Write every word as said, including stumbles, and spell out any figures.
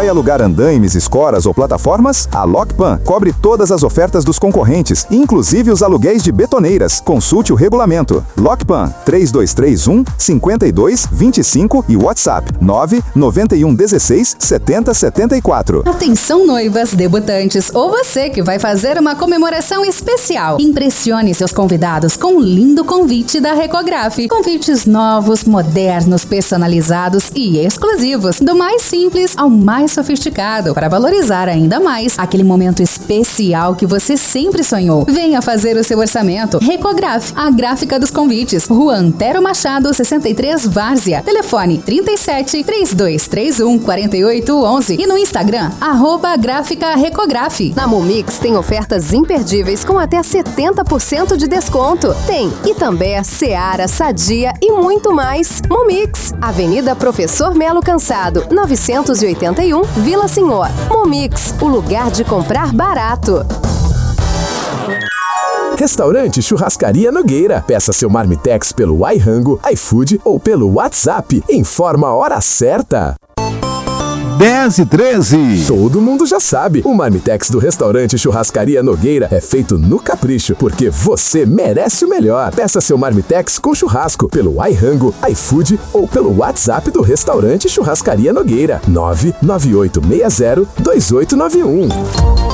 Vai alugar andaimes, escoras ou plataformas? A Lockpan cobre todas as ofertas dos concorrentes, inclusive os aluguéis de betoneiras. Consulte o regulamento. Lockpan três dois três um, cinco dois dois cinco e WhatsApp nove nove um um seis sete zero sete quatro. Atenção noivas, debutantes ou você que vai fazer uma comemoração especial. Impressione seus convidados com um lindo convite da Recograph. Convites novos, modernos, personalizados e exclusivos, do mais simples ao mais sofisticado, para valorizar ainda mais aquele momento especial que você sempre sonhou. Venha fazer o seu orçamento. Recograph, a gráfica dos convites. Rua Antero Machado, sessenta e três, Várzea. Telefone trinta e sete, três dois três um, quatro oito um um e no Instagram, arroba gráfica Recograph. Na Momix tem ofertas imperdíveis com até setenta por cento de desconto. Tem Itambé, Seara, Sadia e muito mais. Momix, Avenida Professor Melo Cansado, novecentos e oitenta e um, Vila Senhor. Momix, o lugar de comprar barato. Restaurante Churrascaria Nogueira. Peça seu marmitex pelo iRango, iFood ou pelo WhatsApp. Informa a hora certa. dez e treze. Todo mundo já sabe, o marmitex do Restaurante Churrascaria Nogueira é feito no capricho, porque você merece o melhor. Peça seu marmitex com churrasco pelo iRango, iFood ou pelo WhatsApp do Restaurante Churrascaria Nogueira nove nove oito seis zero dois oito nove um.